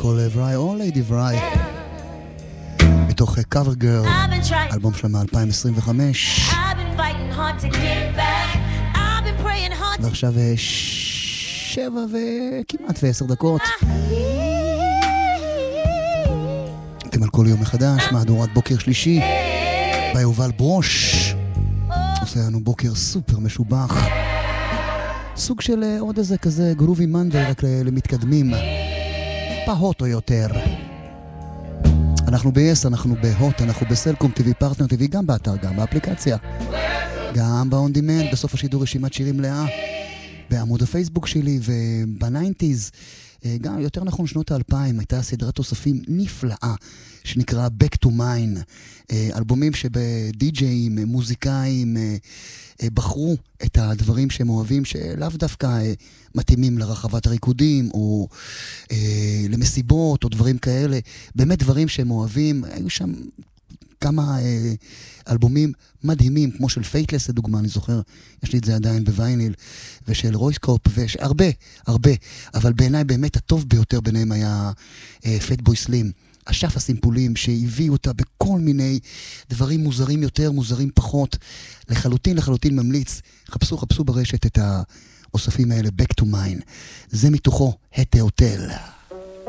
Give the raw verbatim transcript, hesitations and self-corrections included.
כל וריי או ליידי וריי מתוך קאבר גרל, אלבום שלה מ-אלפיים עשרים וחמש. ועכשיו שבע וכמעט ועשר דקות אתם על כל יום מחדש, מהדורת בוקר שלישי ביובל ברוש עושה לנו בוקר סופר משובח, סוג של עוד איזה כזה גרובי מנדי רק למתקדמים פחות או יותר. אנחנו ב-יס, אנחנו בהוט, אנחנו בסלקום טי וי, פרטנר טי וי, גם באתר, גם באפליקציה, גם ב-on demand, בסוף השידור רשימת שירים מלאה בעמוד הפייסבוק שלי, ובניינטיז, גם יותר נכון שנות האלפיים, הייתה סדרת תוספים נפלאה שנקרא Back to Mine, אלבומים שבדי-ג'אים, מוזיקאים בחרו את הדברים שהם אוהבים, שלאו דווקא מתאימים לרחבת הריקודים או למסיבות או דברים כאלה, באמת דברים שהם אוהבים. היו שם כמה אלבומים מדהימים, כמו של פייטלס לדוגמה, אני זוכר, יש לי את זה עדיין בווייניל, ושל רויסקופ, והרבה, הרבה, אבל בעיניי באמת הטוב ביותר ביניהם היה פייטבוי סלים, אשף הסימפולים שהביאו אותה בכל מיני דברים מוזרים יותר, מוזרים פחות, לחלוטין, לחלוטין ממליץ, חפשו, חפשו ברשת את האוספים האלה, Back to Mine, זה מתוכו, הטה הוטל.